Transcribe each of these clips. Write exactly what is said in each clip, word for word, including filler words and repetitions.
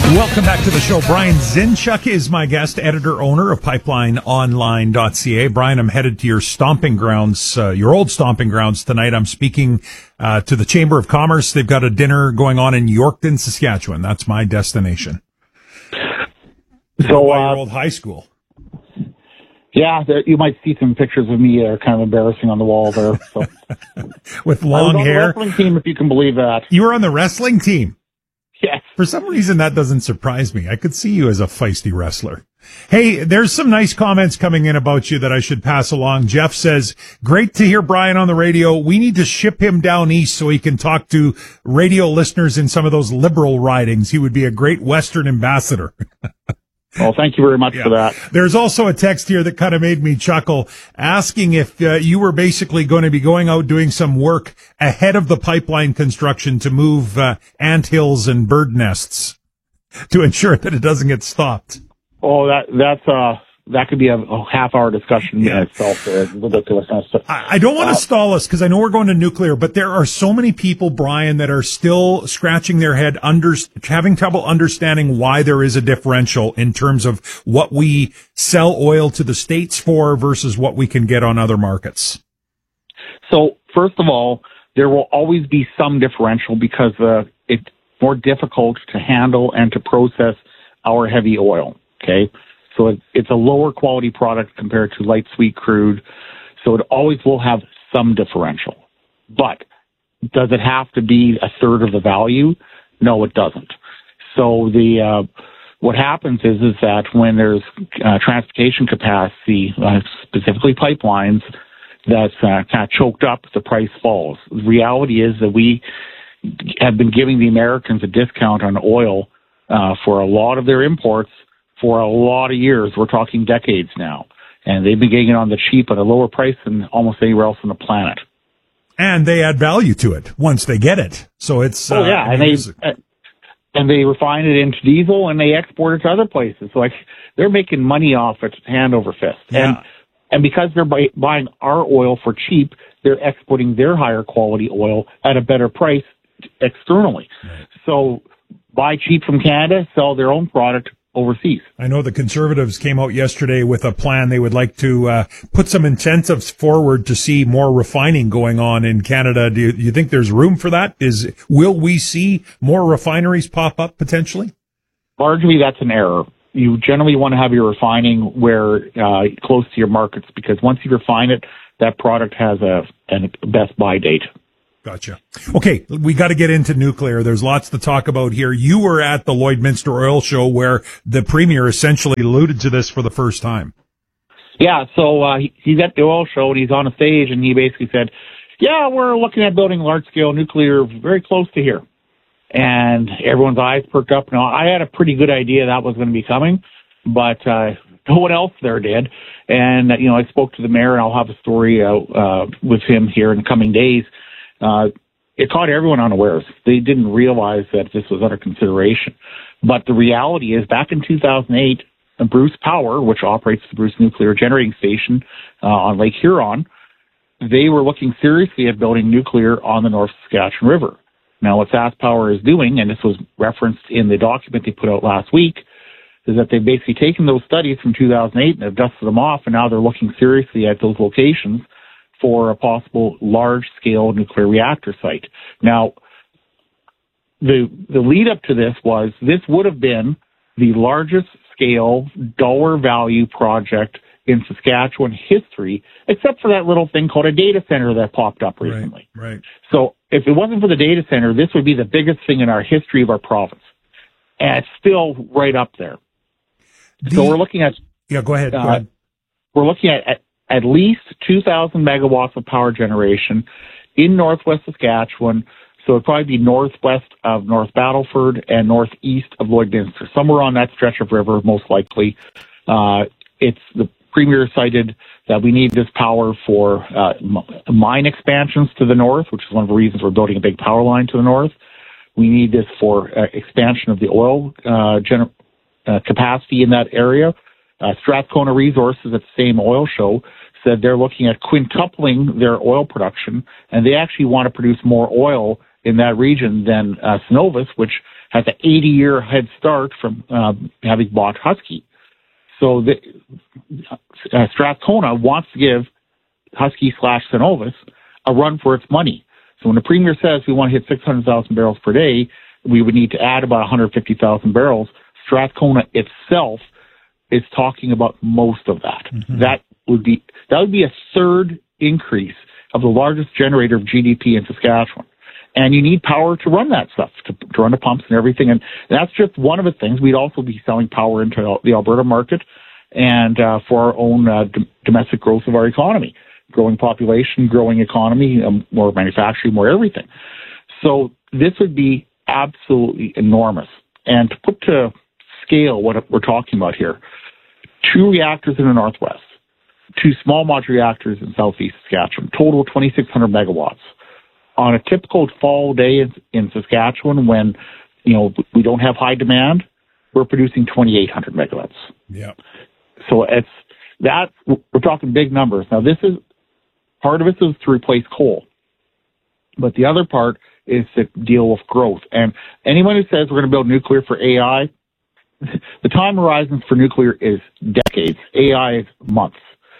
Welcome back to the show. Brian Zinchuk is my guest, editor-owner of pipeline online dot c a. Brian, I'm headed to your stomping grounds, uh, your old stomping grounds tonight. I'm speaking uh, to the Chamber of Commerce. They've got a dinner going on in Yorkton, Saskatchewan. That's my destination. So, uh, your old high school. Yeah, there, you might see some pictures of me that are kind of embarrassing on the wall there. So. With long I was on hair. the wrestling team, if you can believe that. You were on the wrestling team? Yes. For some reason, that doesn't surprise me. I could see you as a feisty wrestler. Hey, there's some nice comments coming in about you that I should pass along. Jeff says, great to hear Brian on the radio. We need to ship him down east so he can talk to radio listeners in some of those liberal ridings. He would be a great Western ambassador. Well, thank you very much yeah. for that. There's also a text here that kind of made me chuckle, asking if uh, you were basically going to be going out doing some work ahead of the pipeline construction to move uh, anthills and bird nests to ensure that it doesn't get stopped. Oh, that that's uh that could be a, a half hour discussion yeah. in itself. Uh, ridiculous. I, I don't want to uh, stall us because I know we're going to nuclear, but there are so many people, Brian, that are still scratching their head, under, having trouble understanding why there is a differential in terms of what we sell oil to the States for versus what we can get on other markets. So, first of all, there will always be some differential because uh, it's more difficult to handle and to process our heavy oil. Okay. So it, it's a lower quality product compared to light sweet crude. So it always will have some differential. But does it have to be a third of the value? No, it doesn't. So the uh, what happens is is that when there's uh, transportation capacity, uh, specifically pipelines, that's uh, kind of choked up, the price falls. The reality is that we have been giving the Americans a discount on oil uh, for a lot of their imports for a lot of years. We're talking decades now. And they've been getting it on the cheap at a lower price than almost anywhere else on the planet. And they add value to it once they get it. So it's... Oh, yeah. Uh, and they and they refine it into diesel and they export it to other places. So like, they're making money off it hand over fist. Yeah. And, and because they're buy, buying our oil for cheap, they're exporting their higher quality oil at a better price externally. Right. So buy cheap from Canada, sell their own product overseas. I know the Conservatives came out yesterday with a plan. They would like to uh, put some incentives forward to see more refining going on in Canada. Do you, do you think there's room for that? Is will we see more refineries pop up potentially? Largely, that's an error. You generally want to have your refining where uh, close to your markets, because once you refine it, that product has a, a best buy date. Gotcha. Okay, we got to get into nuclear. There's lots to talk about here. You were at the Lloydminster Oil Show where the Premier essentially alluded to this for the first time. Yeah, so uh, he, he's at the oil show and he's on a stage and he basically said, yeah, we're looking at building large-scale nuclear very close to here. And everyone's eyes perked up. Now, I had a pretty good idea that was going to be coming, but uh, no one else there did. And, you know, I spoke to the mayor, and I'll have a story uh, uh, with him here in the coming days. Uh, it caught everyone unawares. They didn't realize that this was under consideration. But the reality is, back in two thousand eight, Bruce Power, which operates the Bruce Nuclear Generating Station uh, on Lake Huron, they were looking seriously at building nuclear on the North Saskatchewan River. Now, what SaskPower is doing, and this was referenced in the document they put out last week, is that they've basically taken those studies from two thousand eight and have dusted them off, and now they're looking seriously at those locations for a possible large-scale nuclear reactor site. Now, the the lead-up to this was this would have been the largest-scale dollar-value project in Saskatchewan history, except for that little thing called a data center that popped up recently. Right, right. So if it wasn't for the data center, this would be the biggest thing in our history of our province. And it's still right up there. The, so we're looking at... Yeah, go ahead. Uh, go ahead. We're looking at... at at least two thousand megawatts of power generation in northwest Saskatchewan. So it'd probably be northwest of North Battleford and northeast of Lloydminster, somewhere on that stretch of river, most likely. Uh, it's the Premier cited that we need this power for uh, mine expansions to the north, which is one of the reasons we're building a big power line to the north. We need this for uh, expansion of the oil uh, gener- uh, capacity in that area. Uh, Strathcona Resources at the same oil show said they're looking at quintupling their oil production, and they actually want to produce more oil in that region than uh, Cenovus, which has an eighty-year head start from uh, having bought Husky. So the, uh, Strathcona wants to give Husky slash Cenovus a run for its money. So when the Premier says we want to hit six hundred thousand barrels per day, we would need to add about one hundred fifty thousand barrels. Strathcona itself is talking about most of that. Mm-hmm. That would be that would be a third increase of the largest generator of G D P in Saskatchewan. And you need power to run that stuff, to, to run the pumps and everything. And that's just one of the things. We'd also be selling power into the Alberta market and uh, for our own uh, d- domestic growth of our economy. Growing population, growing economy, um, more manufacturing, more everything. So this would be absolutely enormous. And to put to scale what we're talking about here, two reactors in the Northwest, two small modular reactors in Southeast Saskatchewan, total twenty-six hundred megawatts. On a typical fall day in, in Saskatchewan, when you know we don't have high demand, we're producing twenty-eight hundred megawatts. Yeah. So it's that we're talking big numbers. Now this is part of it is to replace coal, but the other part is to deal with growth. And anyone who says we're going to build nuclear for A I, the time horizon for nuclear is decades. A I is months.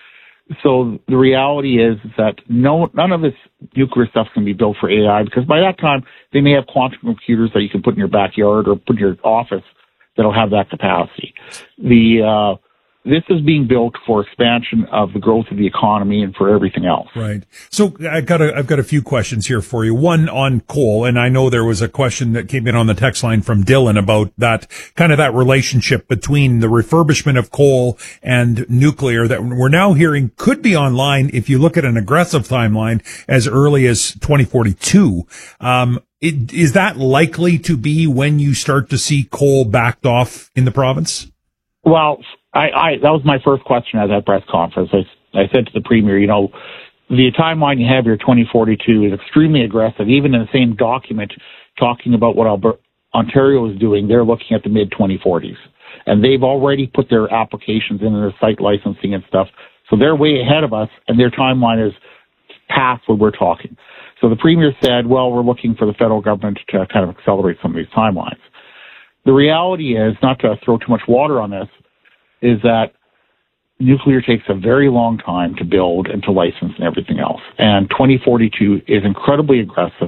So the reality is that no, none of this nuclear stuff can be built for A I, because by that time they may have quantum computers that you can put in your backyard or put in your office that'll have that capacity. The uh, this is being built for expansion of the growth of the economy and for everything else. Right. So I got a, I've got a few questions here for you. One on coal, and I know there was a question that came in on the text line from Dylan about that kind of that relationship between the refurbishment of coal and nuclear that we're now hearing could be online if you look at an aggressive timeline as early as twenty forty-two. Um, it, is that likely to be when you start to see coal backed off in the province? Well, I, I, that was my first question at that press conference. I, I said to the Premier, you know, the timeline you have here, twenty forty-two, is extremely aggressive. Even in the same document talking about what Alberta, Ontario is doing, they're looking at the mid twenty forties. And they've already put their applications in their site licensing and stuff. So they're way ahead of us, and their timeline is past what we're talking. So the Premier said, well, we're looking for the federal government to kind of accelerate some of these timelines. The reality is, not to throw too much water on this, is that nuclear takes a very long time to build and to license and everything else. And twenty forty-two is incredibly aggressive.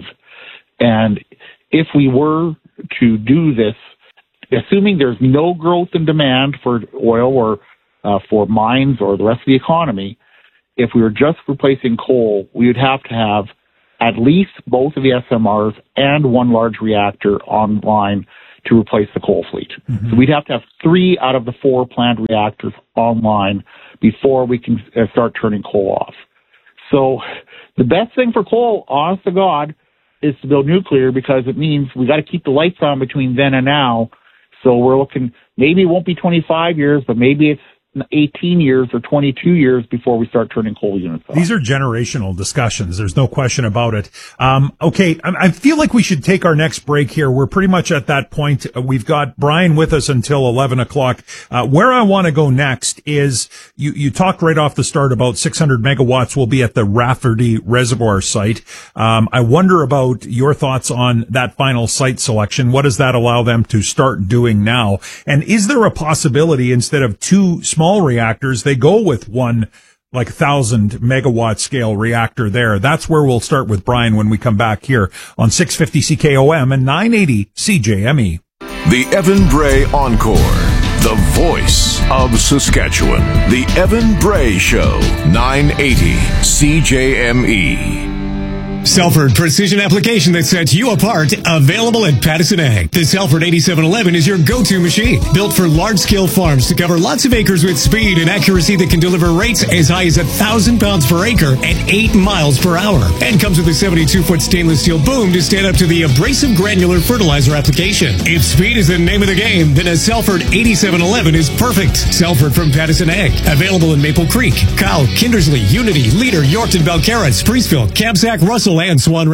And if we were to do this, assuming there's no growth in demand for oil or uh, for mines or the rest of the economy, if we were just replacing coal, we would have to have at least both of the S M Rs and one large reactor online to replace the coal fleet. Mm-hmm. So we'd have to have three out of the four planned reactors online before we can uh, start turning coal off. So the best thing for coal, honest to God, is to build nuclear, because it means we got to keep the lights on between then and now. So we're looking, maybe it won't be twenty-five years, but maybe it's eighteen years or twenty-two years before we start turning coal units off. These are generational discussions. There's no question about it. Um, okay. I, I feel like we should take our next break here. We're pretty much at that point. We've got Brian with us until eleven o'clock. Uh, where I want to go next is you, you talked right off the start about six hundred megawatts will be at the Rafferty Reservoir site. Um, I wonder about your thoughts on that final site selection. What does that allow them to start doing now? And is there a possibility, instead of two small small reactors, they go with one like thousand megawatt scale reactor there? That's where we'll start with Brian when we come back here on six fifty C K O M and nine eighty C J M E. The Evan Bray Encore, the voice of Saskatchewan. The Evan Bray Show, nine eighty C J M E. Selford Precision Application that sets you apart. Available at Pattison Ag. The Selford eighty-seven eleven is your go-to machine. Built for large-scale farms to cover lots of acres with speed and accuracy that can deliver rates as high as one thousand pounds per acre at eight miles per hour. And comes with a seventy-two foot stainless steel boom to stand up to the abrasive granular fertilizer application. If speed is the name of the game, then a Selford eighty-seven eleven is perfect. Selford from Pattison Ag. Available in Maple Creek, Kyle, Kindersley, Unity, Leader, Yorkton, Belcarra, Priestville, Kamsack, Russell, and Swan River.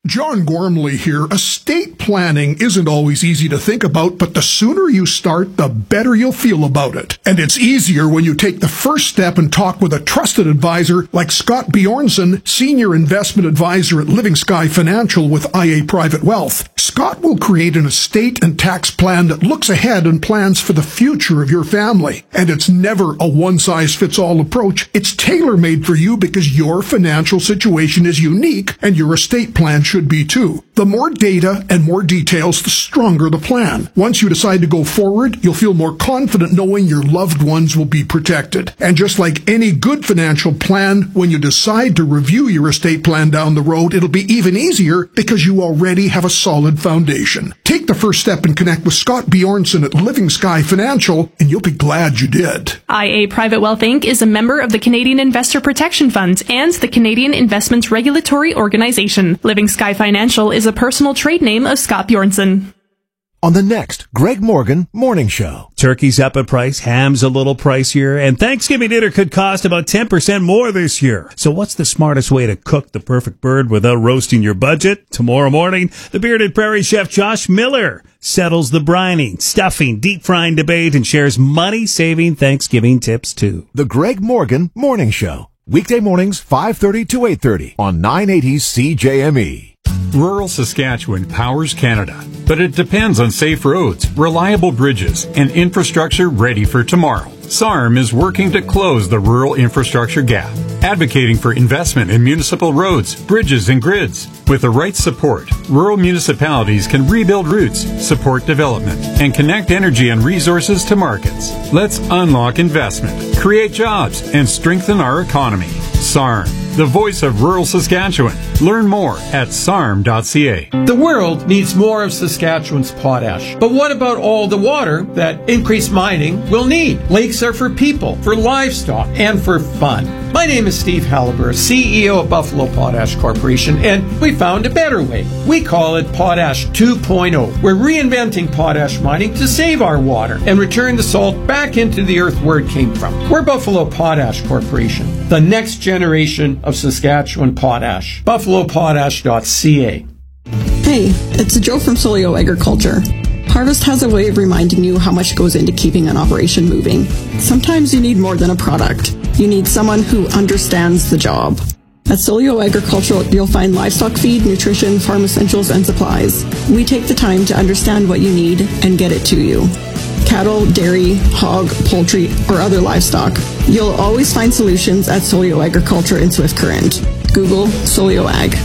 John Gormley here. Estate planning isn't always easy to think about, but the sooner you start, the better you'll feel about it. And it's easier when you take the first step and talk with a trusted advisor like Scott Bjornson, Senior Investment Advisor at Living Sky Financial with I A Private Wealth. Scott will create an estate and tax plan that looks ahead and plans for the future of your family. And it's never a one-size-fits-all approach. It's tailor-made for you because your financial situation is unique and your estate plan should be too. The more data and more details, the stronger the plan. Once you decide to go forward, you'll feel more confident knowing your loved ones will be protected. And just like any good financial plan, when you decide to review your estate plan down the road, it'll be even easier because you already have a solid foundation. Take the first step and connect with Scott Bjornson at Living Sky Financial, and you'll be glad you did. I A Private Wealth Incorporated is a member of the Canadian Investor Protection Fund and the Canadian Investments Regulatory Organization. Living Sky Financial is a personal trade name of Scott Bjornson. On the next Greg Morgan Morning Show. Turkey's up a price, ham's a little pricier, and Thanksgiving dinner could cost about ten percent more this year. So what's the smartest way to cook the perfect bird without roasting your budget? Tomorrow morning, the bearded prairie chef Josh Miller settles the brining, stuffing, deep frying debate and shares money-saving Thanksgiving tips too. The Greg Morgan Morning Show. Weekday mornings, five thirty to eight thirty on nine eighty C J M E. Rural Saskatchewan powers Canada, but it depends on safe roads, reliable bridges, and infrastructure ready for tomorrow. S A R M is working to close the rural infrastructure gap, advocating for investment in municipal roads, bridges, and grids. With the right support, rural municipalities can rebuild routes, support development, and connect energy and resources to markets. Let's unlock investment, create jobs, and strengthen our economy. S A R M, the voice of rural Saskatchewan. Learn more at S A R M dot C A. The world needs more of Saskatchewan's potash. But what about all the water that increased mining will need? Lakes are for people, for livestock, and for fun. My name is Steve Halliburton, C E O of Buffalo Potash Corporation, and we found a better way. We call it Potash two point oh. We're reinventing potash mining to save our water and return the salt back into the earth where it came from. We're Buffalo Potash Corporation, the next generation of Saskatchewan potash. buffalo potash dot C A. Hey, it's Joe from Solio Agriculture. Harvest has a way of reminding you how much goes into keeping an operation moving. Sometimes you need more than a product. You need someone who understands the job. At Solio Agricultural, you'll find livestock feed, nutrition, farm essentials, and supplies. We take the time to understand what you need and get it to you. Cattle, dairy, hog, poultry, or other livestock. You'll always find solutions at Solio Agriculture in Swift Current. Google Solio Ag.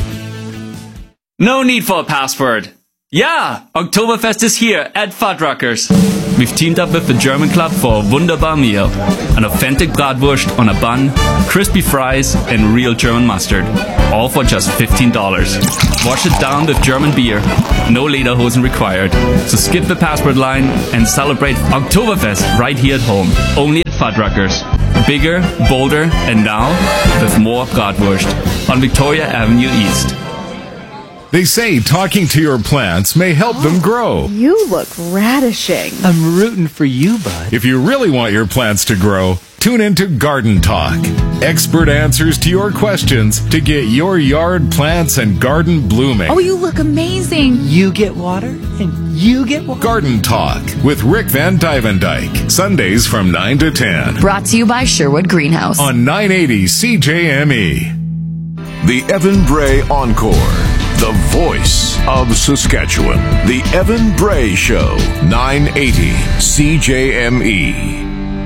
No need for a password. Yeah, Oktoberfest is here at Fuddruckers. We've teamed up with the German Club for a wunderbar meal. An authentic bratwurst on a bun, crispy fries, and real German mustard. All for just fifteen dollars. Wash it down with German beer. No lederhosen required. So skip the password line and celebrate Oktoberfest right here at home. Only at Fuddruckers. Bigger, bolder, and now with more bratwurst on Victoria Avenue East. They say talking to your plants may help oh, them grow. You look radishing. I'm rooting for you, bud. If you really want your plants to grow, tune into Garden Talk. Expert answers to your questions to get your yard plants and garden blooming. Oh, you look amazing. You get water, and you get water. Garden Talk with Rick Van Dyvendijk. Sundays from nine to ten. Brought to you by Sherwood Greenhouse. On nine eighty C J M E. The Evan Bray Encore. The voice of Saskatchewan. The Evan Bray Show. nine eighty C J M E.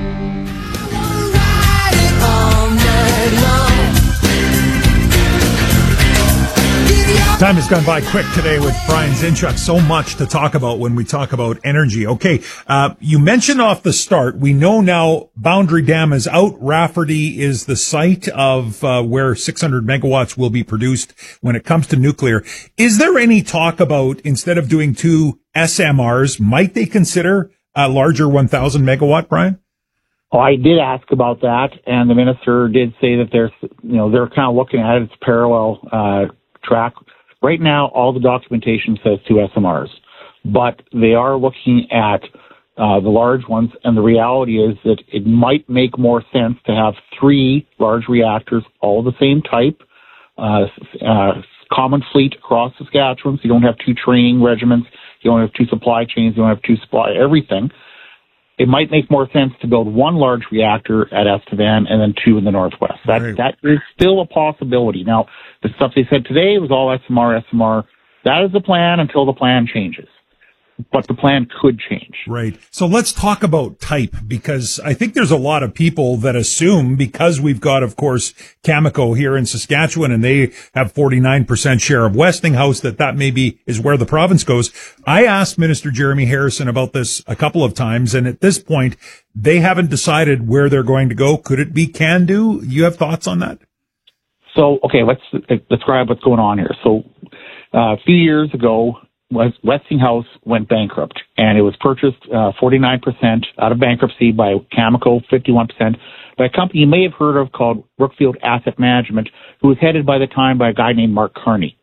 Time has gone by quick today with Brian Zinchuk. So much to talk about when we talk about energy. Okay, uh, you mentioned off the start, we know now Boundary Dam is out. Rafferty is the site of uh, where six hundred megawatts will be produced when it comes to nuclear. Is there any talk about, instead of doing two S M Rs, might they consider a larger one thousand megawatt, Brian? Oh, I did ask about that, and the minister did say that there's, you know, they're kind of looking at it. It's parallel uh, track. Right now, all the documentation says two S M Rs, but they are looking at uh, the large ones, and the reality is that it might make more sense to have three large reactors, all the same type, uh, uh, common fleet across Saskatchewan, so you don't have two training regiments, you don't have two supply chains, you don't have two supply everything. It might make more sense to build one large reactor at Estevan and then two in the Northwest. That Right. that is still a possibility. Now, the stuff they said today was all S M R, S M R. That is the plan until the plan changes. But the plan could change. Right. So let's talk about type, because I think there's a lot of people that assume, because we've got, of course, Cameco here in Saskatchewan and they have forty-nine percent share of Westinghouse, that that maybe is where the province goes. I asked Minister Jeremy Harrison about this a couple of times, and at this point, they haven't decided where they're going to go. Could it be CANDU? You have thoughts on that? So, okay, let's uh, describe what's going on here. So, uh, a few years ago, Westinghouse went bankrupt, and it was purchased uh, forty-nine percent out of bankruptcy by Cameco, fifty-one percent by a company you may have heard of called Brookfield Asset Management, who was headed by the time by a guy named Mark Carney.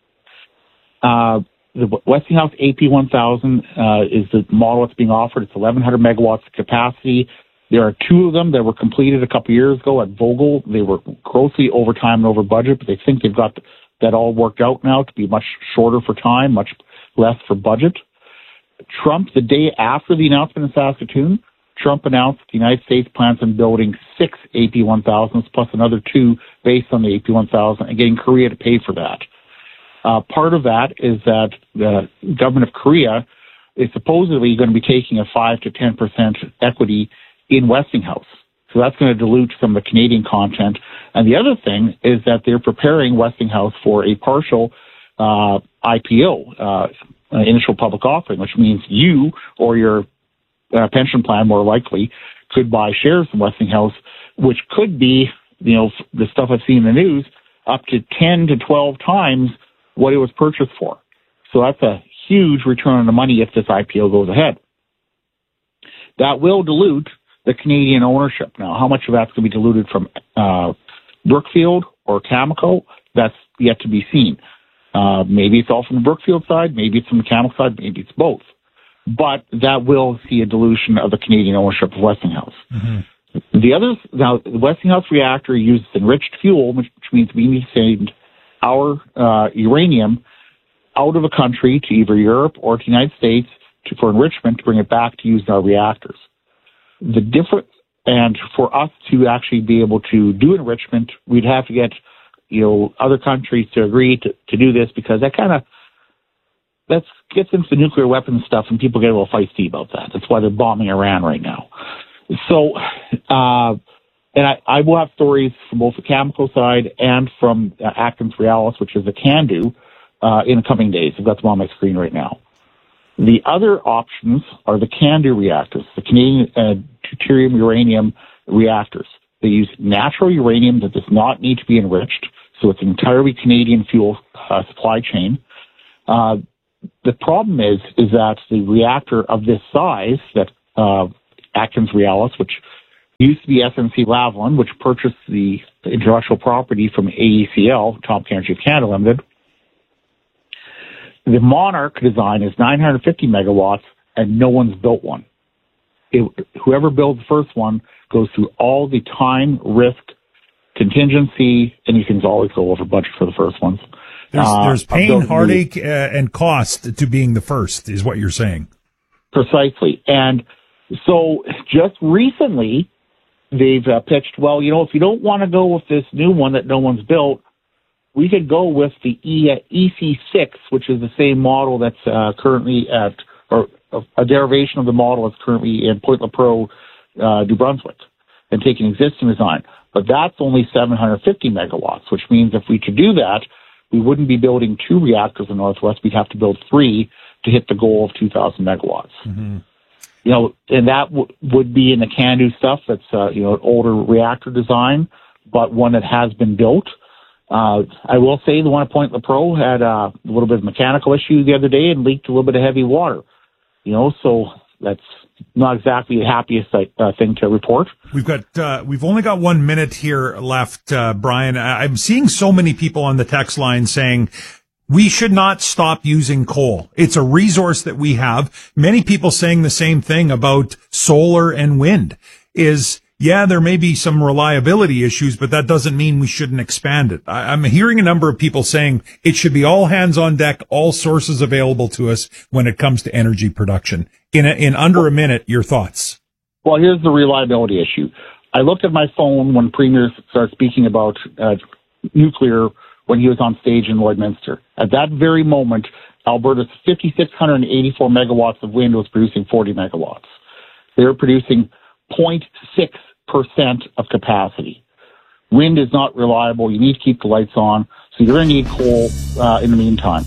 Uh, the Westinghouse A P one thousand uh, is the model that's being offered. It's eleven hundred megawatts of capacity. There are two of them that were completed a couple years ago at Vogel. They were grossly over time and over budget, but they think they've got that all worked out now to be much shorter for time, much less for budget. Trump, the day after the announcement in Saskatoon, Trump announced the United States plans on building six A P one thousands plus another two based on the A P one thousand and getting Korea to pay for that. Uh, part of that is that the government of Korea is supposedly going to be taking a five to ten percent equity in Westinghouse. So that's going to dilute some of the Canadian content. And the other thing is that they're preparing Westinghouse for a partial uh, I P O, uh, initial public offering, which means you or your uh, pension plan, more likely, could buy shares in Westinghouse, which could be, you know, the stuff I've seen in the news, up to ten to twelve times what it was purchased for. So that's a huge return on the money if this I P O goes ahead. That will dilute the Canadian ownership. Now, how much of that's going to be diluted from uh, Brookfield or Cameco, that's yet to be seen. Uh, maybe it's all from the Brookfield side, maybe it's from the Cameco side, maybe it's both. But that will see a dilution of the Canadian ownership of Westinghouse. Mm-hmm. The others, now, the Westinghouse reactor uses enriched fuel, which, which means we need to send our uh, uranium out of a country to either Europe or to the United States to, for enrichment to bring it back to use in our reactors. The different, and for us to actually be able to do enrichment, we'd have to get, you know, other countries to agree to, to do this, because that kind of, that gets into the nuclear weapons stuff and people get a little feisty about that. That's why they're bombing Iran right now. So, uh, and I, I will have stories from both the Cameco side and from uh, Atkins Realis, which is the CANDU, uh, in the coming days. I've got them on my screen right now. The other options are the CANDU reactors, the Canadian uh, deuterium uranium reactors. They use natural uranium that does not need to be enriched, so it's an entirely Canadian fuel uh, supply chain. Uh, the problem is, is that the reactor of this size, that uh, Atkins Realis, which used to be S N C Lavalin, which purchased the intellectual property from A E C L, Atomic Energy of Canada Limited, the Monarch design is nine hundred fifty megawatts, and no one's built one. It, whoever builds the first one goes through all the time, risk, contingency. Anything's always go over budget for the first ones. There's, uh, there's pain, heartache, uh, and cost to being the first, is what you're saying. Precisely. And so just recently, they've uh, pitched, well, you know, if you don't want to go with this new one that no one's built, we could go with the E C six, which is the same model that's uh, currently at, or a derivation of the model that's currently in Point Lepreau, uh, New Brunswick, and take an existing design. But that's only seven hundred fifty megawatts, which means if we could do that, we wouldn't be building two reactors in the Northwest. We'd have to build three to hit the goal of two thousand megawatts. Mm-hmm. You know, and that w- would be in the CANDU stuff. That's, uh, you know, an older reactor design, but one that has been built. Uh, I will say the one at Point Lepreau had uh, a little bit of mechanical issue the other day and leaked a little bit of heavy water. You know, so that's not exactly the happiest uh, thing to report. We've got, uh, we've only got one minute here left, uh, Brian. I- I'm seeing so many people on the text line saying we should not stop using coal. It's a resource that we have. Many people saying the same thing about solar and wind. Is, yeah, there may be some reliability issues, but that doesn't mean we shouldn't expand it. I, I'm hearing a number of people saying it should be all hands on deck, all sources available to us when it comes to energy production. In a, in under a minute, your thoughts. Well, here's the reliability issue. I looked at my phone when Premier started speaking about uh, nuclear when he was on stage in Lloydminster. At that very moment, Alberta's five thousand six hundred eighty-four megawatts of wind was producing forty megawatts. They were producing zero point six percent of capacity. Wind is not reliable. You need to keep the lights on. So you're going to need coal uh, in the meantime.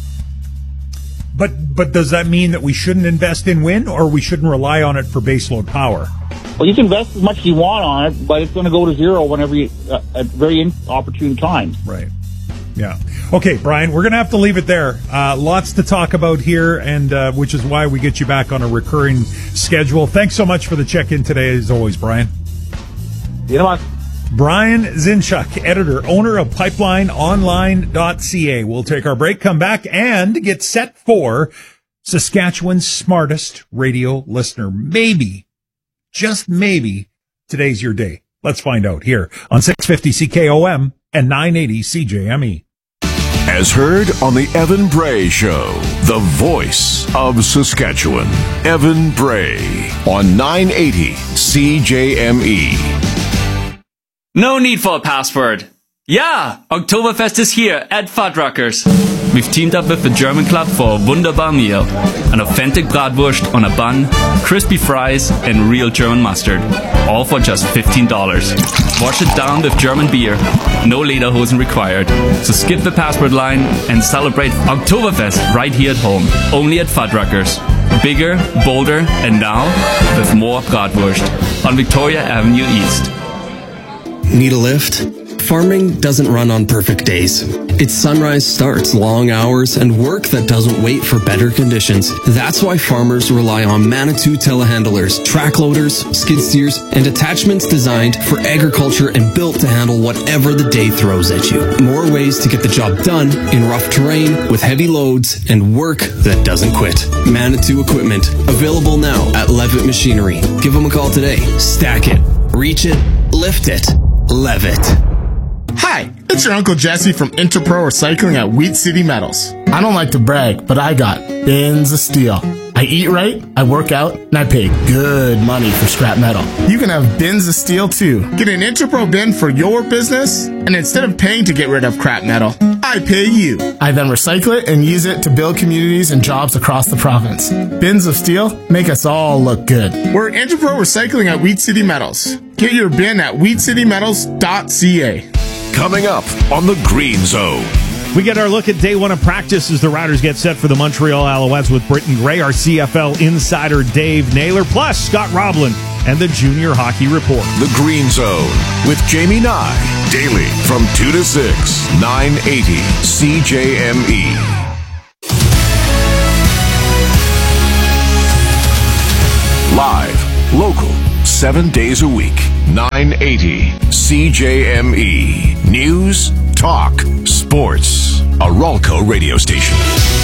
But but does that mean that we shouldn't invest in wind, or we shouldn't rely on it for baseload power? Well, you can invest as much as you want on it, but it's going to go to zero whenever you, uh, at very inopportune times. Right. Yeah. Okay, Brian, we're going to have to leave it there. Uh, lots to talk about here, and uh, which is why we get you back on a recurring schedule. Thanks so much for the check-in today, as always, Brian. You know what? Brian Zinchuk, editor, owner of pipeline online dot c a. We'll take our break, come back, and get set for Saskatchewan's smartest radio listener. Maybe, just maybe, today's your day. Let's find out here on six fifty C K O M and nine eighty C J M E. As heard on the Evan Bray Show, the voice of Saskatchewan. Evan Bray on nine eighty C J M E. No need for a password. Yeah, Oktoberfest is here at Fuddruckers. We've teamed up with the German Club for a wunderbar meal. An authentic bratwurst on a bun, crispy fries, and real German mustard. All for just fifteen dollars. Wash it down with German beer. No lederhosen required. So skip the password line and celebrate Oktoberfest right here at home. Only at Fuddruckers. Bigger, bolder, and now with more bratwurst on Victoria Avenue East. Need a lift? Farming doesn't run on perfect days. Its sunrise starts, long hours, and work that doesn't wait for better conditions. That's why farmers rely on Manitou telehandlers, track loaders, skid steers, and attachments designed for agriculture and built to handle whatever the day throws at you. More ways to get the job done in rough terrain with heavy loads and work that doesn't quit. Manitou equipment, available now at Levitt Machinery. Give them a call today. Stack it, reach it, lift it, Levitt. Hi, it's your Uncle Jesse from Interpro Recycling at Wheat City Metals. I don't like to brag, but I got bins of steel. I eat right, I work out, and I pay good money for scrap metal. You can have bins of steel too. Get an Interpro bin for your business, and instead of paying to get rid of crap metal, I pay you. I then recycle it and use it to build communities and jobs across the province. Bins of steel make us all look good. We're Interpro Recycling at Wheat City Metals. Get your bin at wheat city metals dot c a. Coming up on the Green Zone. We get our look at day one of practice as the Riders get set for the Montreal Alouettes with Britton Gray, our C F L insider Dave Naylor, plus Scott Roblin and the Junior Hockey Report. The Green Zone with Jamie Nye. Daily from two to six, nine eighty C J M E. Live, local, seven days a week, nine eighty C J M E. News, talk, sports. A Ralco radio station.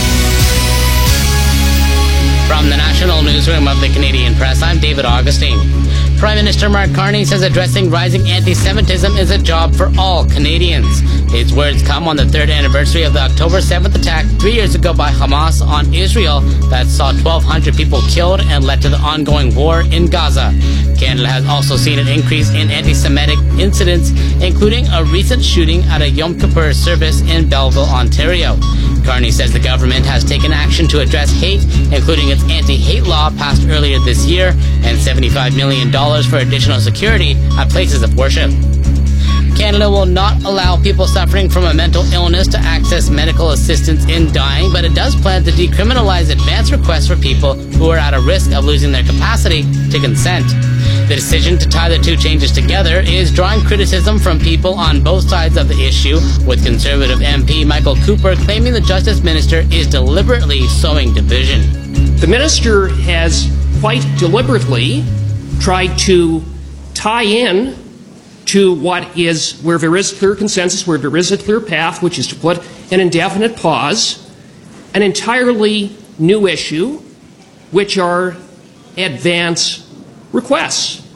From the National Newsroom of the Canadian Press, I'm David Augustine. Prime Minister Mark Carney says addressing rising anti-Semitism is a job for all Canadians. His words come on the third anniversary of the October seventh attack three years ago by Hamas on Israel that saw twelve hundred people killed and led to the ongoing war in Gaza. Canada has also seen an increase in anti-Semitic incidents, including a recent shooting at a Yom Kippur service in Belleville, Ontario. Carney says the government has taken action to address hate, including its anti-hate law passed earlier this year and seventy-five million dollars for additional security at places of worship. Canada will not allow people suffering from a mental illness to access medical assistance in dying, but it does plan to decriminalize advance requests for people who are at a risk of losing their capacity to consent. The decision to tie the two changes together is drawing criticism from people on both sides of the issue, with Conservative M P Michael Cooper claiming the Justice Minister is deliberately sowing division. The Minister has quite deliberately tried to tie in to what is, where there is clear consensus, where there is a clear path, which is to put an indefinite pause, an entirely new issue, which are advance requests.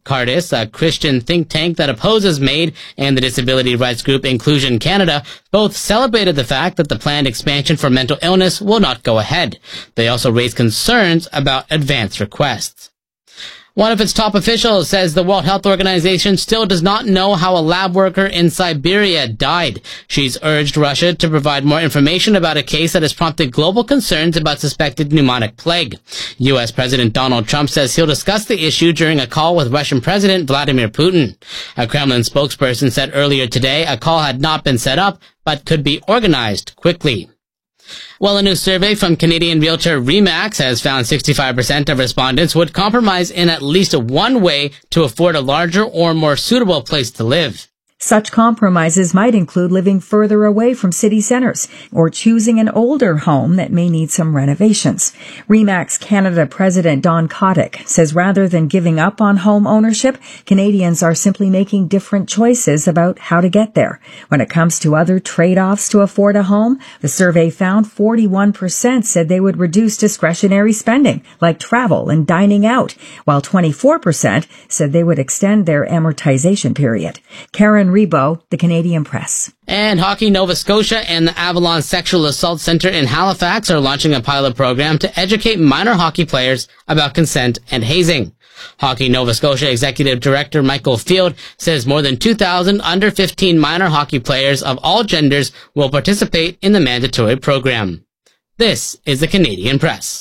Cardis, a Christian think tank that opposes MAID, and the disability rights group Inclusion Canada both celebrated the fact that the planned expansion for mental illness will not go ahead. They also raised concerns about advance requests. One of its top officials says the World Health Organization still does not know how a lab worker in Siberia died. She's urged Russia to provide more information about a case that has prompted global concerns about suspected pneumonic plague. U S President Donald Trump says he'll discuss the issue during a call with Russian President Vladimir Putin. A Kremlin spokesperson said earlier today a call had not been set up, but could be organized quickly. Well, a new survey from Canadian realtor Remax has found sixty-five percent of respondents would compromise in at least one way to afford a larger or more suitable place to live. Such compromises might include living further away from city centers or choosing an older home that may need some renovations. Remax Canada President Don Kotick says rather than giving up on home ownership, Canadians are simply making different choices about how to get there. When it comes to other trade-offs to afford a home, the survey found forty-one percent said they would reduce discretionary spending, like travel and dining out, while twenty-four percent said they would extend their amortization period. Karen Rebo, The Canadian Press. And Hockey Nova Scotia and the Avalon Sexual Assault Center in Halifax are launching a pilot program to educate minor hockey players about consent and hazing. Hockey Nova Scotia Executive Director Michael Field says more than two thousand under fifteen minor hockey players of all genders will participate in the mandatory program. This is The Canadian Press.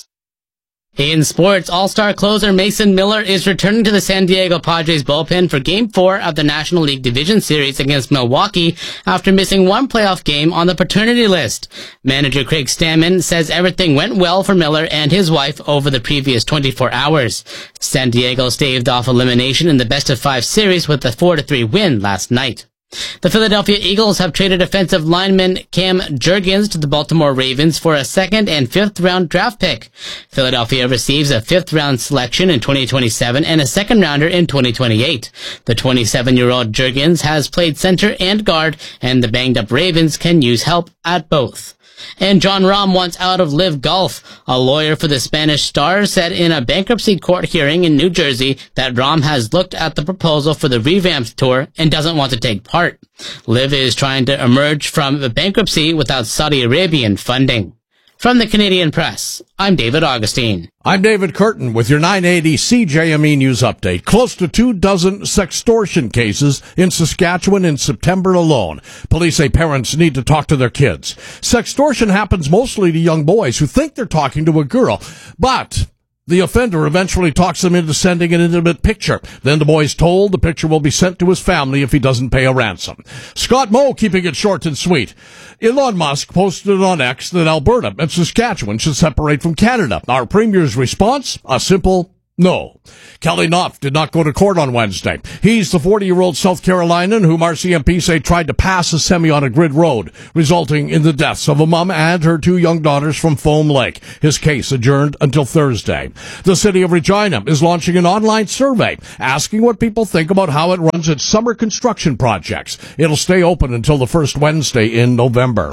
In sports, All-Star closer Mason Miller is returning to the San Diego Padres bullpen for Game four of the National League Division Series against Milwaukee after missing one playoff game on the paternity list. Manager Craig Stammen says everything went well for Miller and his wife over the previous twenty-four hours. San Diego staved off elimination in the best-of-five series with a four to three win last night. The Philadelphia Eagles have traded offensive lineman Cam Jurgens to the Baltimore Ravens for a second and fifth round draft pick. Philadelphia receives a fifth round selection in twenty twenty-seven and a second rounder in twenty twenty-eight. The twenty-seven-year-old Jurgens has played center and guard, and the banged up Ravens can use help at both. And John Rahm wants out of Live Golf. A lawyer for the Spanish star said in a bankruptcy court hearing in New Jersey that Rahm has looked at the proposal for the revamped tour and doesn't want to take part. Live is trying to emerge from the bankruptcy without Saudi Arabian funding. From the Canadian Press, I'm David Augustine. I'm David Curtin with your nine eighty C J M E News Update. Close to two dozen sextortion cases in Saskatchewan in September alone. Police say parents need to talk to their kids. Sextortion happens mostly to young boys who think they're talking to a girl, but the offender eventually talks them into sending an intimate picture. Then the boy's told the picture will be sent to his family if he doesn't pay a ransom. Scott Moe keeping it short and sweet. Elon Musk posted on X that Alberta and Saskatchewan should separate from Canada. Our premier's response? A simple no. Kelly Knopf did not go to court on Wednesday. He's the forty-year-old South Carolinian whom R C M P say tried to pass a semi on a grid road, resulting in the deaths of a mom and her two young daughters from Foam Lake. His case adjourned until Thursday. The city of Regina is launching an online survey asking what people think about how it runs its summer construction projects. It'll stay open until the first Wednesday in November.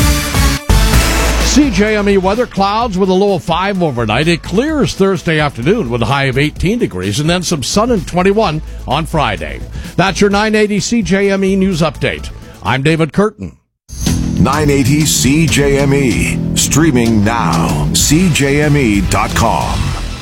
C J M E weather, clouds with a low of five overnight. It clears Thursday afternoon with a high of eighteen degrees and then some sun and twenty-one on Friday. That's your nine eighty C J M E News Update. I'm David Curtin. nine eighty C J M E. Streaming now. C J M E dot com.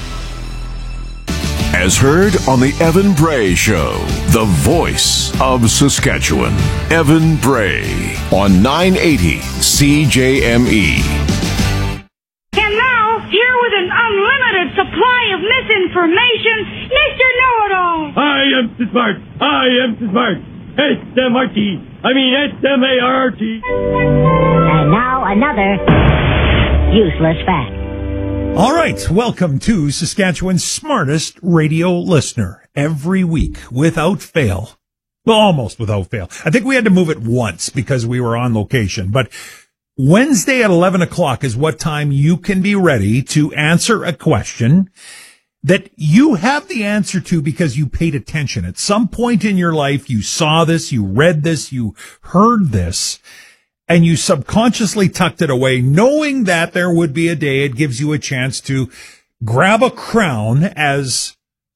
As heard on the Evan Bray Show, the voice of Saskatchewan. Evan Bray on nine eighty C J M E. And now, here with an unlimited supply of misinformation, Mister Know-It-All. I am so smart. I am so smart. S M R T. I mean S M A R R T. And now another useless fact. All right, welcome to Saskatchewan's smartest radio listener. Every week, without fail. Well, almost without fail. I think we had to move it once because we were on location. But Wednesday at eleven o'clock is what time you can be ready to answer a question that you have the answer to because you paid attention. At some point in your life, you saw this, you read this, you heard this, and you subconsciously tucked it away, knowing that there would be a day it gives you a chance to grab a crown as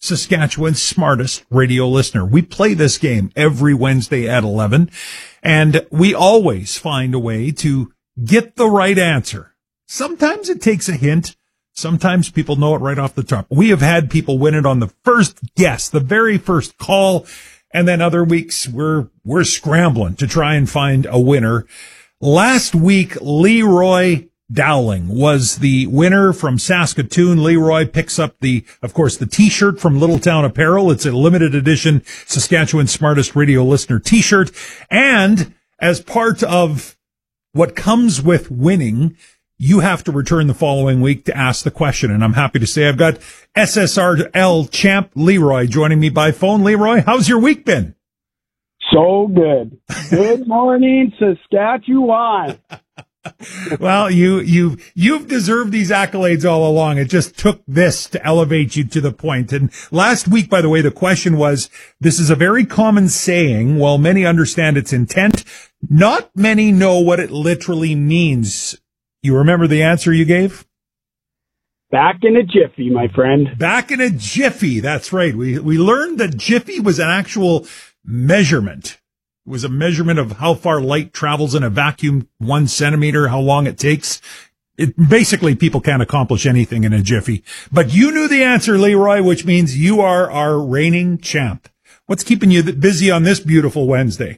Saskatchewan's smartest radio listener. We play this game every Wednesday at eleven, and we always find a way to get the right answer. Sometimes it takes a hint. Sometimes people know it right off the top. We have had people win it on the first guess, the very first call, and then other weeks we're we're scrambling to try and find a winner. Last week, Leroy Dowling was the winner from Saskatoon. Leroy picks up the, of course, the t-shirt from Littletown Apparel. It's a limited edition Saskatchewan Smartest Radio Listener t-shirt. And as part of what comes with winning, you have to return the following week to ask the question. And I'm happy to say I've got S S R L champ Leroy joining me by phone. Leroy, how's your week been? So good. Good morning, Saskatchewan. Well, you, you, you've deserved these accolades all along. It just took this to elevate you to the point. And last week, by the way, the question was, this is a very common saying. While many understand its intent, not many know what it literally means. You remember the answer you gave? Back in a jiffy, my friend. Back in a jiffy. That's right. We, we learned that jiffy was an actual measurement. It was a measurement of how far light travels in a vacuum, one centimeter, how long it takes. It basically, people can't accomplish anything in a jiffy. But you knew the answer, Leroy, which means you are our reigning champ. What's keeping you busy on this beautiful Wednesday?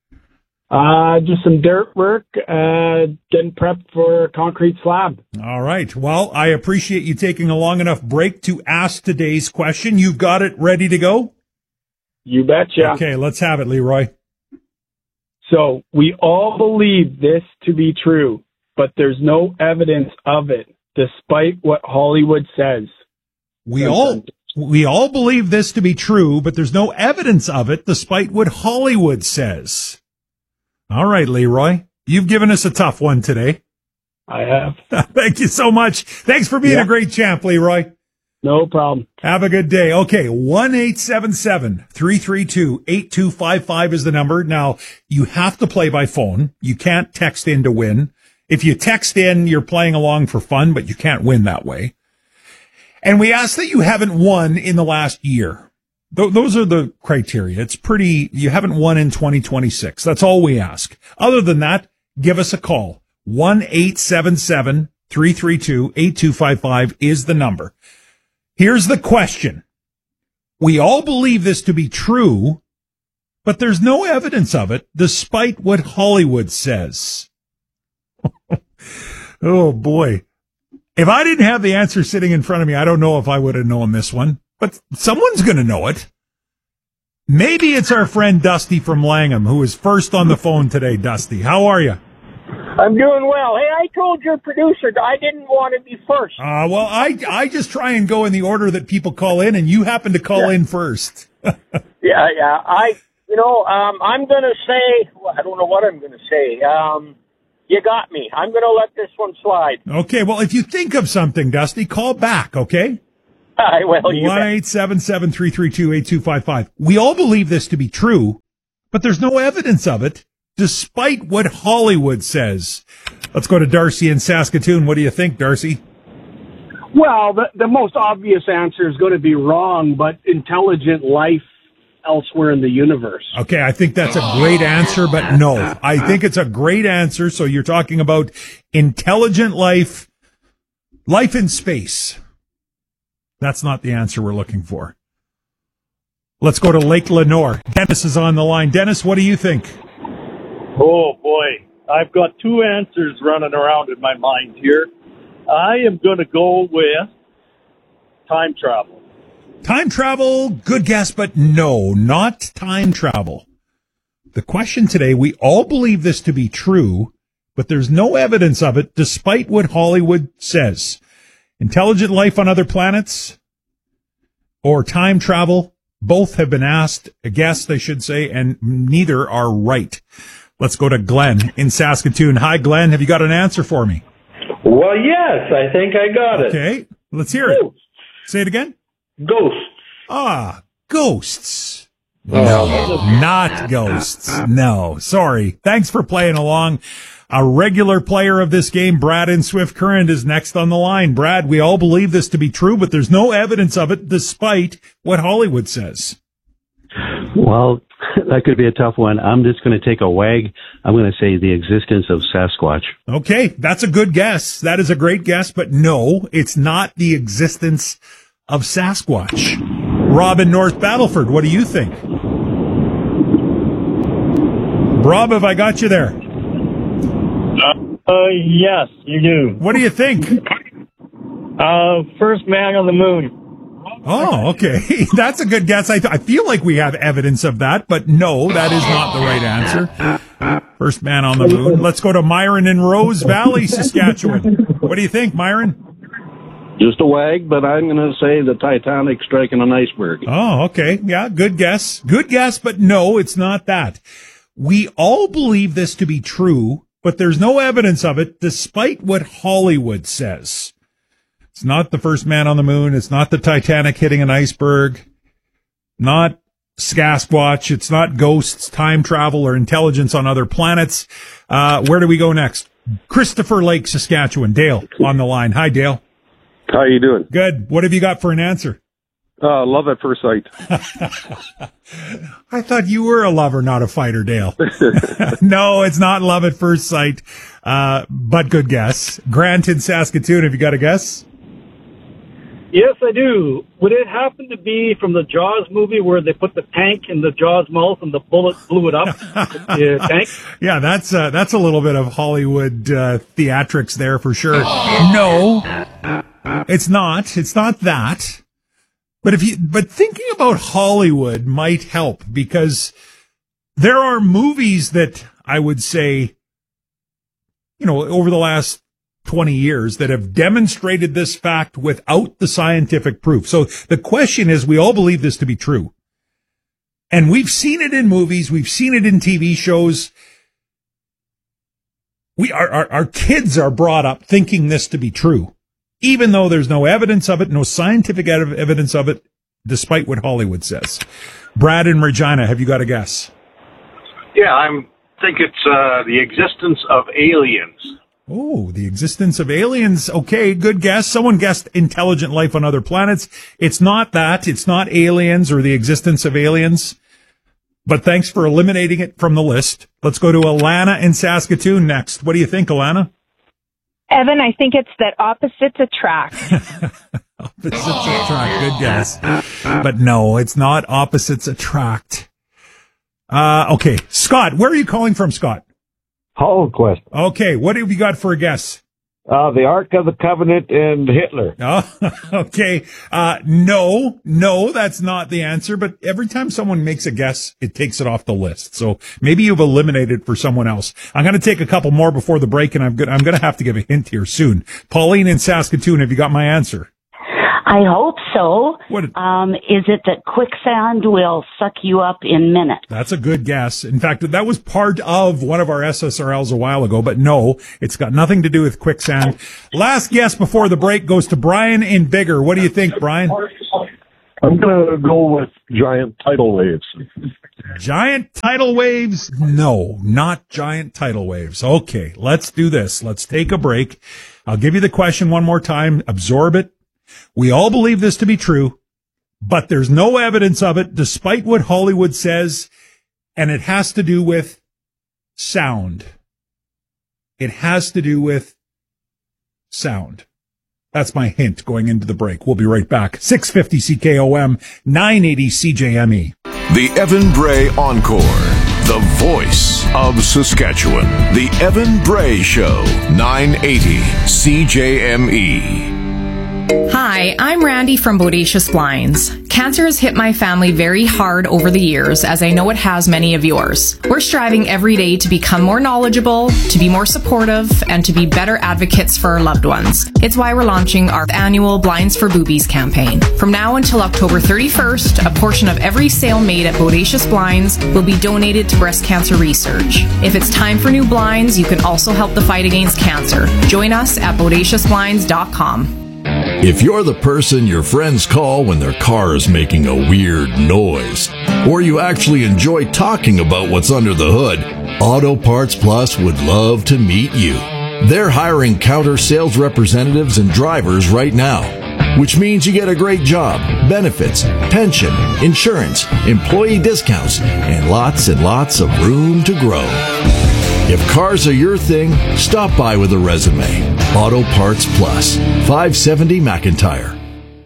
Uh, just some dirt work, uh, getting prepped for a concrete slab. All right. Well, I appreciate you taking a long enough break to ask today's question. You've got it ready to go? You betcha. Okay, let's have it, Leroy. So we all believe this to be true, but there's no evidence of it, despite what Hollywood says. We all we all believe this to be true, but there's no evidence of it, despite what Hollywood says. All right, Leroy, you've given us a tough one today. I have. Thank you so much. Thanks for being yeah. a great champ, Leroy. No problem. Have a good day. Okay, one eight seven seven, three three two, eight two five five is the number. Now, you have to play by phone. You can't text in to win. If you text in, you're playing along for fun, but you can't win that way. And we ask that you haven't won in the last year. Th- those are the criteria. It's pretty, you haven't won in twenty twenty-six. That's all we ask. Other than that, give us a call. one eight seven seven, three three two, eight two five five is the number. Here's the question. We all believe this to be true, but there's no evidence of it, despite what Hollywood says. Oh, boy. If I didn't have the answer sitting in front of me, I don't know if I would have known this one, but someone's going to know it. Maybe it's our friend Dusty from Langham, who is first on the phone today. Dusty, how are you? I'm doing well. Hey, I told your producer I didn't want to be first. Uh, well, I, I just try and go in the order that people call in, and you happen to call yeah. in first. yeah, yeah. I, you know, um, I'm going to say, well, I don't know what I'm going to say. Um, you got me. I'm going to let this one slide. Okay, well, if you think of something, Dusty, call back, okay? I will. one eight seven seven, three three two, eight two five five. We all believe this to be true, but there's no evidence of it, despite what Hollywood says. Let's go to Darcy in Saskatoon. What do you think, Darcy? Well, the, the most obvious answer is going to be wrong, but intelligent life elsewhere in the universe. Okay, I think that's a great answer, but no. I think it's a great answer. So you're talking about intelligent life, life in space. That's not the answer we're looking for. Let's go to Lake Lenore. Dennis is on the line. Dennis, what do you think? Oh, boy. I've got two answers running around in my mind here. I am going to go with time travel. Time travel, good guess, but no, not time travel. The question today, we all believe this to be true, but there's no evidence of it, despite what Hollywood says. Intelligent life on other planets or time travel, both have been asked, a guess, I should say, and neither are right. Let's go to Glenn in Saskatoon. Hi, Glenn. Have you got an answer for me? Well, yes, I think I got it. Okay, let's hear it. Ghosts. Say it again. Ghosts. Ah, ghosts. No, not ghosts. No, sorry. Thanks for playing along. A regular player of this game, Brad in Swift Current, is next on the line. Brad, we all believe this to be true, but there's no evidence of it despite what Hollywood says. Well, that could be a tough one. I'm just going to take a wag. I'm going to say the existence of Sasquatch. Okay, that's a good guess. That is a great guess, but no, it's not the existence of Sasquatch. Rob in North Battleford, what do you think? Rob, have I got you there? Uh, uh yes, you do. What do you think? Uh, first man on the moon. Oh, okay. That's a good guess. I, th- I feel like we have evidence of that, but no, that is not the right answer. First man on the moon. Let's go to Myron in Rose Valley, Saskatchewan. What do you think, Myron? Just a wag, but I'm going to say the Titanic striking an iceberg. Oh, okay. Yeah, good guess. Good guess, but no, it's not that. We all believe this to be true, but there's no evidence of it, despite what Hollywood says. It's not the first man on the moon. It's not the Titanic hitting an iceberg. Not Sasquatch. It's not ghosts, time travel, or intelligence on other planets. Uh, where do we go next? Christopher Lake, Saskatchewan. Dale on the line. Hi, Dale. How you doing? Good. What have you got for an answer? Uh, love at first sight. I thought you were a lover, not a fighter, Dale. No, it's not love at first sight, uh, but good guess. Grant in Saskatoon, have you got a guess? Yes, I do. Would it happen to be from the Jaws movie where they put the tank in the Jaws mouth and the bullet blew it up? The tank? Yeah, that's uh, that's a little bit of Hollywood uh, theatrics there for sure. No, it's not. It's not that. But if you, but thinking about Hollywood might help, because there are movies that I would say, you know, over the last twenty years that have demonstrated this fact without the scientific proof. So the question is, we all believe this to be true. And we've seen it in movies. We've seen it in T V shows. We our, our, our kids are brought up thinking this to be true, even though there's no evidence of it, no scientific ev- evidence of it, despite what Hollywood says. Brad in Regina, have you got a guess? Yeah, I think it's uh, the existence of aliens. Oh, the existence of aliens. Okay, good guess. Someone guessed intelligent life on other planets. It's not that. It's not aliens or the existence of aliens. But thanks for eliminating it from the list. Let's go to Alana in Saskatoon next. What do you think, Alana? Evan, I think it's that opposites attract. Opposites attract. Good guess. But no, it's not opposites attract. Uh, okay. Scott, where are you calling from, Scott? Holocaust. Okay, what have you got for a guess? Uh, the Ark of the Covenant and Hitler. Oh, okay. Uh, no, no, that's not the answer, but every time someone makes a guess, it takes it off the list. So maybe you've eliminated for someone else. I'm going to take a couple more before the break, and I'm going I'm going to have to give a hint here soon. Pauline in Saskatoon, have you got my answer? I hope so. What? Um, is it that quicksand will suck you up in minutes? That's a good guess. In fact, that was part of one of our S S R Ls a while ago, but no, it's got nothing to do with quicksand. Last guess before the break goes to Brian in Bigger. What do you think, Brian? I'm going to go with giant tidal waves. Giant tidal waves? No, not giant tidal waves. Okay, let's do this. Let's take a break. I'll give you the question one more time. Absorb it. We all believe this to be true, but there's no evidence of it, despite what Hollywood says, and it has to do with sound. It has to do with sound. That's my hint going into the break. We'll be right back. six fifty C K O M, nine eighty C J M E. The Evan Bray Encore, the voice of Saskatchewan. The Evan Bray Show, nine eighty C J M E. Hi, I'm Randy from Bodacious Blinds. Cancer has hit my family very hard over the years, as I know it has many of yours. We're striving every day to become more knowledgeable, to be more supportive, and to be better advocates for our loved ones. It's why we're launching our annual Blinds for Boobies campaign. From now until October thirty-first, a portion of every sale made at Bodacious Blinds will be donated to breast cancer research. If it's time for new blinds, you can also help the fight against cancer. Join us at bodacious blinds dot com. If you're the person your friends call when their car is making a weird noise, or you actually enjoy talking about what's under the hood, Auto Parts Plus would love to meet you. They're hiring counter sales representatives and drivers right now, which means you get a great job, benefits, pension, insurance, employee discounts, and lots and lots of room to grow. If cars are your thing, stop by with a resume. Auto Parts Plus, five seventy McIntyre.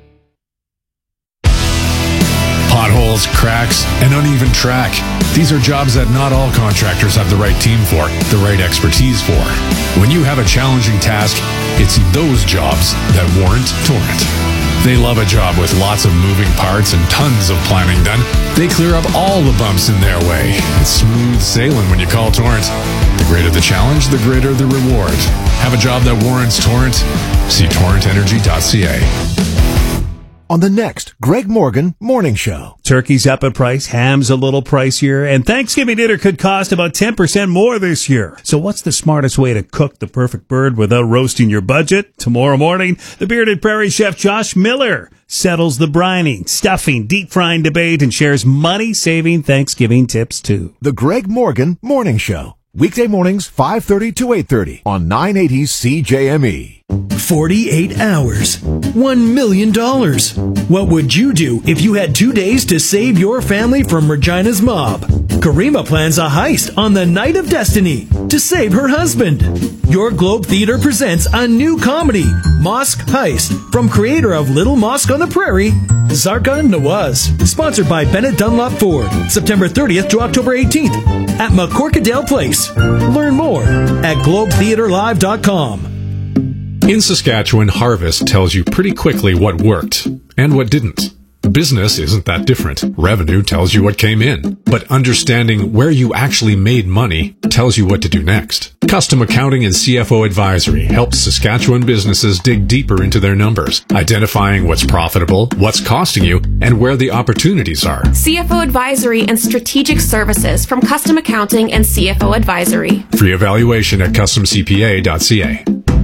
Potholes, cracks, and uneven track. These are jobs that not all contractors have the right team for, the right expertise for. When you have a challenging task, it's those jobs that warrant Torrent. They love a job with lots of moving parts and tons of planning done. They clear up all the bumps in their way. It's smooth sailing when you call Torrent. The greater the challenge, the greater the reward. Have a job that warrants Torrent? See torrent energy dot c a. On the next Greg Morgan Morning Show. Turkey's up in price, ham's a little pricier, and Thanksgiving dinner could cost about ten percent more this year. So what's the smartest way to cook the perfect bird without roasting your budget? Tomorrow morning, the bearded prairie chef Josh Miller settles the brining, stuffing, deep frying debate and shares money-saving Thanksgiving tips too. The Greg Morgan Morning Show. Weekday mornings, five thirty to eight thirty on nine eighty C J M E. forty-eight hours. one million dollars. What would you do if you had two days to save your family from Regina's mob? Karima plans a heist on the Night of Destiny to save her husband. Your Globe Theater presents a new comedy, Mosque Heist, from creator of Little Mosque on the Prairie, Zarka Nawaz. Sponsored by Bennett Dunlop Ford. September thirtieth to October eighteenth at McCorkadale Place. Learn more at globe theater live dot com. In Saskatchewan, Harvest tells you pretty quickly what worked and what didn't. Business isn't that different. Revenue tells you what came in. But understanding where you actually made money tells you what to do next. Custom Accounting and C F O Advisory helps Saskatchewan businesses dig deeper into their numbers, identifying what's profitable, what's costing you, and where the opportunities are. C F O Advisory and Strategic Services from Custom Accounting and C F O Advisory. Free evaluation at custom c p a dot c a.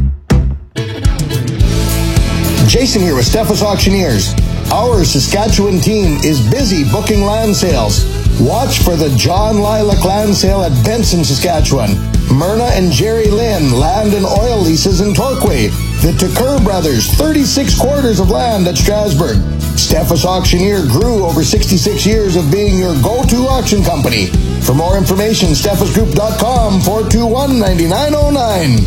Jason here with Steffes Auctioneers. Our Saskatchewan team is busy booking land sales. Watch for the John Lilac Land Sale at Benson, Saskatchewan. Myrna and Jerry Lynn Land and Oil Leases in Torquay. The Tucker Brothers, thirty-six quarters of land at Strasbourg. Steffes Auctioneer grew over sixty-six years of being your go-to auction company. For more information, steffes group dot com, four two one, nine nine zero nine.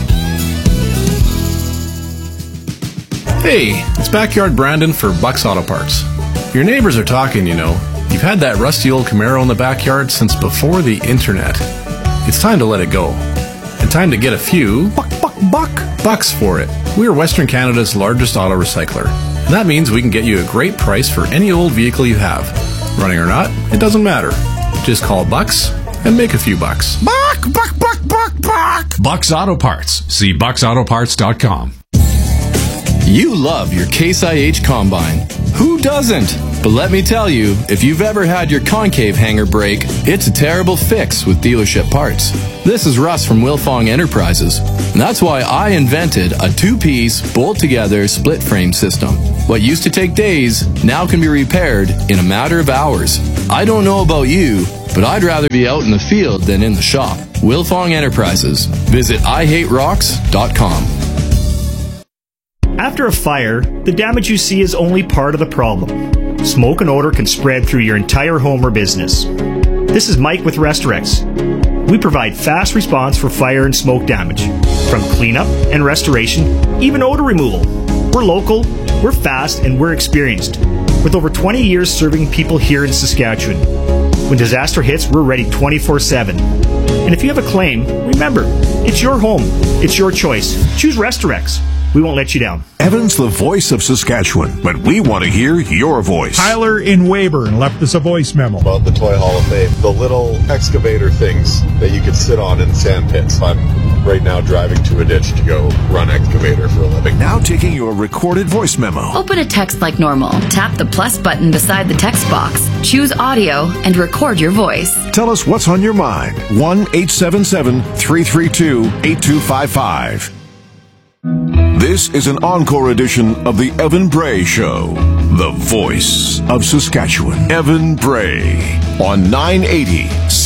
Hey, it's Backyard Brandon for Bucks Auto Parts. Your neighbors are talking, you know. You've had that rusty old Camaro in the backyard since before the internet. It's time to let it go. And time to get a few buck, buck, buck bucks for it. We are Western Canada's largest auto recycler. And that means we can get you a great price for any old vehicle you have. Running or not, it doesn't matter. Just call Bucks and make a few bucks. Buck, buck, buck, buck, buck. Bucks Auto Parts. See bucks auto parts dot com. You love your Case I H Combine. Who doesn't? But let me tell you, if you've ever had your concave hanger break, it's a terrible fix with dealership parts. This is Russ from Wilfong Enterprises. And that's why I invented a two-piece, bolt-together, split-frame system. What used to take days now can be repaired in a matter of hours. I don't know about you, but I'd rather be out in the field than in the shop. Wilfong Enterprises. Visit i hate rocks dot com. After a fire, the damage you see is only part of the problem. Smoke and odor can spread through your entire home or business. This is Mike with Restorex. We provide fast response for fire and smoke damage, from cleanup and restoration, even odor removal. We're local, we're fast, and we're experienced, with over twenty years serving people here in Saskatchewan. When disaster hits, we're ready twenty-four seven. And if you have a claim, remember, it's your home, it's your choice. Choose Restorex. We won't let you down. Evan's the voice of Saskatchewan, but we want to hear your voice. Tyler in Weyburn left us a voice memo. About the Toy Hall of Fame, the little excavator things that you could sit on in sand pits. I'm right now driving to a ditch to go run excavator for a living. Now taking your recorded voice memo. Open a text like normal. Tap the plus button beside the text box. Choose audio and record your voice. Tell us what's on your mind. one eight seven seven, three three two, eight two five five. This is an encore edition of the Evan Bray Show, the voice of Saskatchewan. Evan Bray on nine eighty